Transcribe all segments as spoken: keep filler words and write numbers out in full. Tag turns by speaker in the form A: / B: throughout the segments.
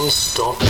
A: Non-stop,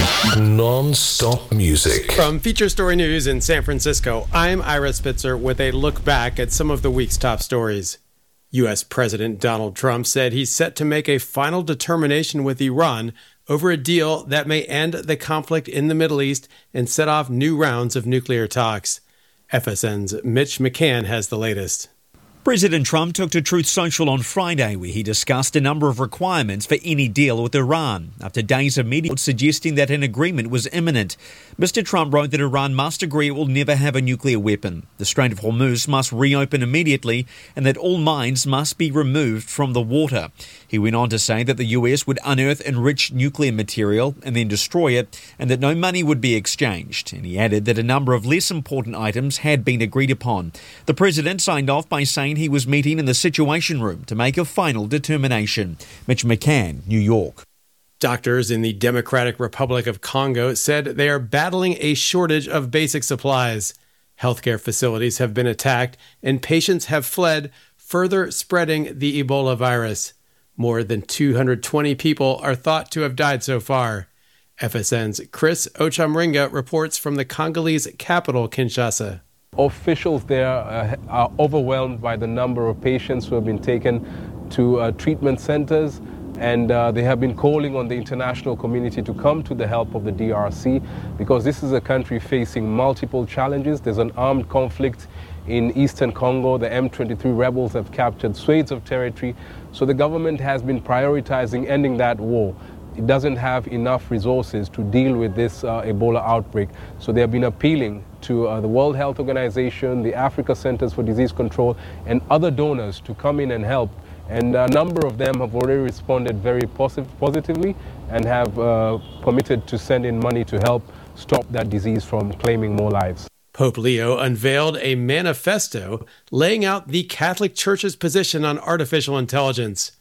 A: non-stop music.
B: From Feature Story News in San Francisco, I'm Ira Spitzer with a look back at some of the week's top stories. U S President Donald Trump said he's set to make a final determination with Iran over a deal that may end the conflict in the Middle East and set off new rounds of nuclear talks. F S N's Mitch McCann has the latest.
C: President Trump took to Truth Social on Friday, where he discussed a number of requirements for any deal with Iran, after days of media suggesting that an agreement was imminent. Mister Trump wrote that Iran must agree it will never have a nuclear weapon, the Strait of Hormuz must reopen immediately, and that all mines must be removed from the water. He went on to say that the U S would unearth enriched nuclear material and then destroy it, and that no money would be exchanged. And he added that a number of less important items had been agreed upon. The president signed off by saying he was meeting in the Situation Room to make a final determination. Mitch McCann, New York.
B: Doctors in the Democratic Republic of Congo said they are battling a shortage of basic supplies. Healthcare facilities have been attacked and patients have fled, further spreading the Ebola virus. More than two hundred twenty people are thought to have died so far. F S N's Chris Ochamringa reports from the Congolese capital, Kinshasa.
D: Officials there uh, are overwhelmed by the number of patients who have been taken to uh, treatment centers, and uh, they have been calling on the international community to come to the help of the D R C, because this is a country facing multiple challenges. There's an armed conflict in eastern Congo. The M twenty-three rebels have captured swathes of territory, so the government has been prioritizing ending that war. It doesn't have enough resources to deal with this uh, Ebola outbreak. So they have been appealing to uh, the World Health Organization, the Africa Centers for Disease Control, and other donors to come in and help. And a number of them have already responded very posi- positively and have uh, committed to send in money to help stop that disease from claiming more lives.
B: Pope Leo unveiled a manifesto laying out the Catholic Church's position on artificial intelligence.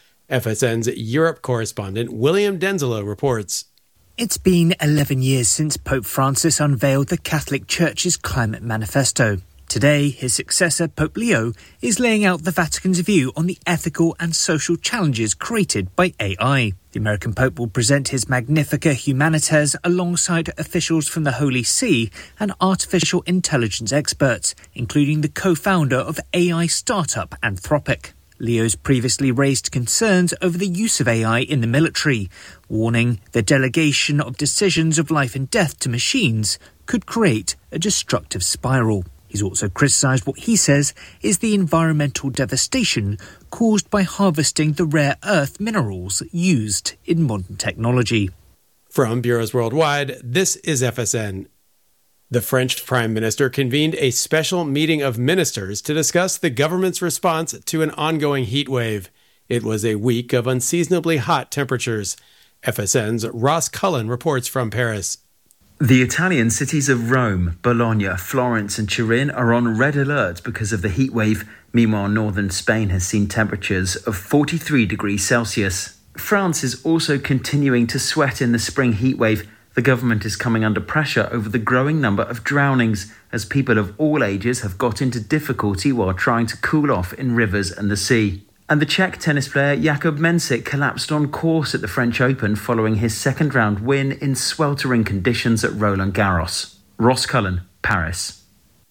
B: F S N's Europe correspondent William Denzelo reports.
E: It's been eleven years since Pope Francis unveiled the Catholic Church's climate manifesto. Today, his successor, Pope Leo, is laying out the Vatican's view on the ethical and social challenges created by A I. The American Pope will present his Magnificat Humanitas alongside officials from the Holy See and artificial intelligence experts, including the co-founder of A I startup Anthropic. Leo's previously raised concerns over the use of A I in the military, warning the delegation of decisions of life and death to machines could create a destructive spiral. He's also criticised what he says is the environmental devastation caused by harvesting the rare earth minerals used in modern technology.
B: From Bureaus Worldwide, this is F S N. The French Prime Minister convened a special meeting of ministers to discuss the government's response to an ongoing heat wave. It was a week of unseasonably hot temperatures. F S N's Ross Cullen reports from Paris.
F: The Italian cities of Rome, Bologna, Florence and Turin are on red alert because of the heat wave. Meanwhile, northern Spain has seen temperatures of forty-three degrees Celsius. France is also continuing to sweat in the spring heat wave. The government is coming under pressure over the growing number of drownings, as people of all ages have got into difficulty while trying to cool off in rivers and the sea. And the Czech tennis player Jakub Mensik collapsed on course at the French Open following his second round win in sweltering conditions at Roland Garros. Ross Cullen, Paris.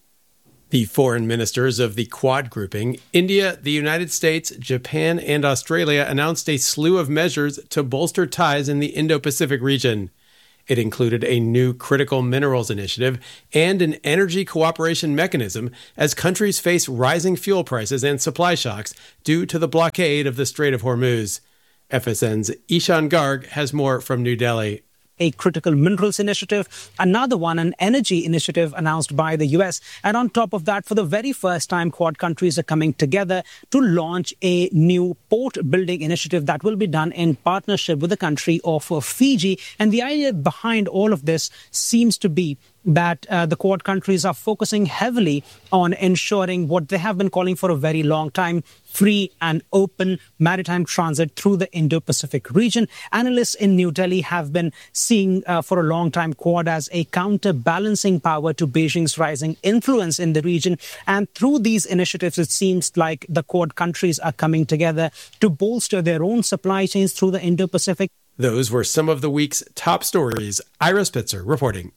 B: The foreign ministers of the Quad grouping, India, the United States, Japan, and Australia announced a slew of measures to bolster ties in the Indo-Pacific region. It included a new critical minerals initiative and an energy cooperation mechanism as countries face rising fuel prices and supply shocks due to the blockade of the Strait of Hormuz. F S N's Ishan Garg has more from New Delhi.
G: A critical minerals initiative, another one, an energy initiative announced by the U S. And on top of that, for the very first time, Quad countries are coming together to launch a new port building initiative that will be done in partnership with the country of Fiji. And the idea behind all of this seems to be that uh, the Quad countries are focusing heavily on ensuring what they have been calling for a very long time, free and open maritime transit through the Indo-Pacific region. Analysts in New Delhi have been seeing uh, for a long time Quad as a counterbalancing power to Beijing's rising influence in the region. And through these initiatives, it seems like the Quad countries are coming together to bolster their own supply chains through the Indo-Pacific.
B: Those were some of the week's top stories. Ira Spitzer reporting.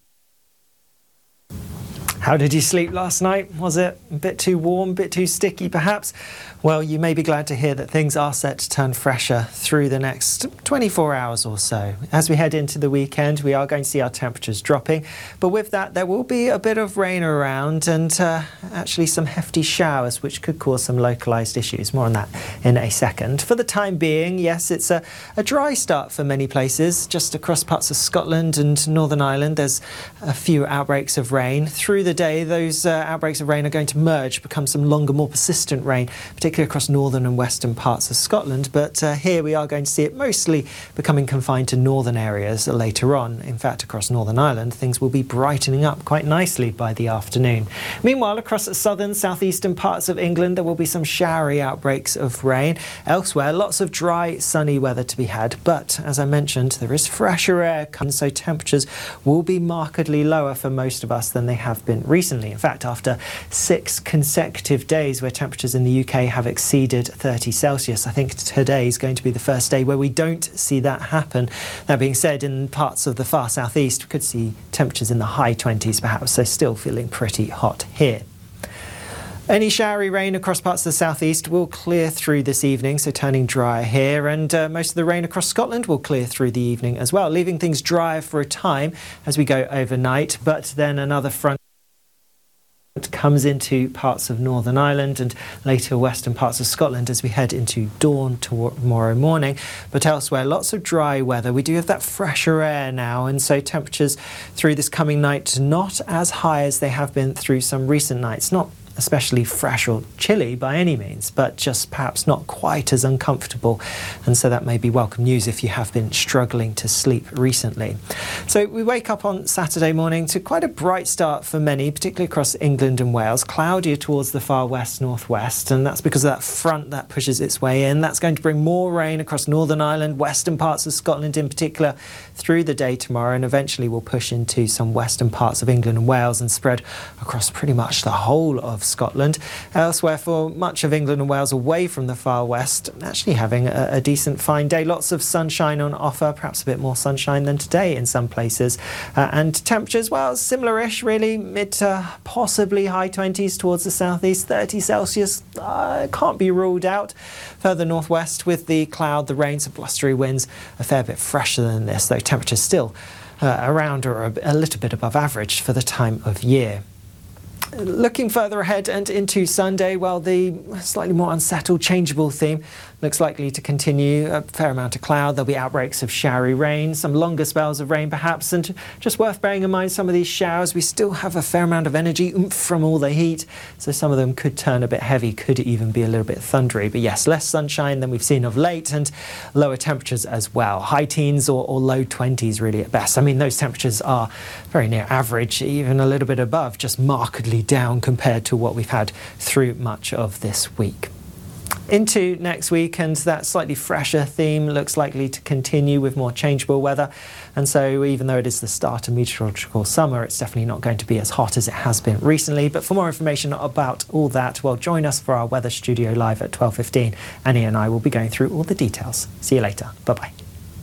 H: How did you sleep last night? Was it a bit too warm, a bit too sticky perhaps? Well, you may be glad to hear that things are set to turn fresher through the next twenty-four hours or so. As we head into the weekend, we are going to see our temperatures dropping, but with that there will be a bit of rain around and uh, actually some hefty showers which could cause some localised issues. More on that in a second. For the time being, yes, it's a, a dry start for many places. Just across parts of Scotland and Northern Ireland, there's a few outbreaks of rain. Through the day, those uh, outbreaks of rain are going to merge, become some longer, more persistent rain, particularly across northern and western parts of Scotland. But uh, here we are going to see it mostly becoming confined to northern areas later on. In fact, across Northern Ireland, things will be brightening up quite nicely by the afternoon. Meanwhile, across the southern, southeastern parts of England, there will be some showery outbreaks of rain. Elsewhere, lots of dry, sunny weather to be had. But as I mentioned, there is fresher air, so temperatures will be markedly lower for most of us than they have been recently. In fact, after six consecutive days where temperatures in the U K have exceeded thirty Celsius, I think today is going to be the first day where we don't see that happen. That being said, in parts of the far southeast, we could see temperatures in the high twenties perhaps, so still feeling pretty hot here. Any showery rain across parts of the southeast will clear through this evening, so turning drier here, and uh, most of the rain across Scotland will clear through the evening as well, leaving things drier for a time as we go overnight. But then another front comes into parts of Northern Ireland and later western parts of Scotland as we head into dawn tomorrow morning. But elsewhere, lots of dry weather. We do have that fresher air now, and so temperatures through this coming night not as high as they have been through some recent nights. Not especially fresh or chilly by any means, but just perhaps not quite as uncomfortable. And so that may be welcome news if you have been struggling to sleep recently. So we wake up on Saturday morning to quite a bright start for many, particularly across England and Wales. Cloudier towards the far west, northwest, and that's because of that front that pushes its way in. That's going to bring more rain across Northern Ireland, western parts of Scotland in particular, through the day tomorrow, and eventually will push into some western parts of England and Wales and spread across pretty much the whole of Scotland. Elsewhere, for much of England and Wales away from the far west, actually having a, a decent fine day. Lots of sunshine on offer, perhaps a bit more sunshine than today in some places. Uh, and temperatures, well, similar-ish really, mid to possibly high twenties towards the southeast, thirty Celsius, uh, can't be ruled out. Further northwest with the cloud, the rain, some blustery winds, a fair bit fresher than this, though temperatures still uh, around or a, a little bit above average for the time of year. Looking further ahead and into Sunday, well, the slightly more unsettled, changeable theme looks likely to continue. A fair amount of cloud. There'll be outbreaks of showery rain, some longer spells of rain perhaps, and just worth bearing in mind some of these showers, we still have a fair amount of energy oomph from all the heat, so some of them could turn a bit heavy, could even be a little bit thundery. But yes, less sunshine than we've seen of late, and lower temperatures as well. High teens or, or low twenties really at best. I mean, those temperatures are very near average, even a little bit above, just markedly down compared to what we've had through much of this week. Into next week, and that slightly fresher theme looks likely to continue with more changeable weather. And so even though it is the start of meteorological summer, it's definitely not going to be as hot as it has been recently. But for more information about all that, well, join us for our Weather Studio Live at twelve fifteen. Annie and I will be going through all the details. See you later. Bye-bye.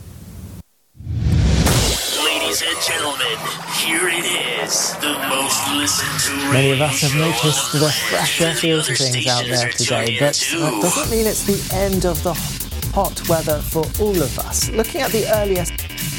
I: Ladies and gentlemen, here it is, the most listened to radio
H: Many of us have
I: show
H: noticed the fresher feels of things out there today, but that doesn't mean it's the end of the hot weather for all of us. Looking at the earliest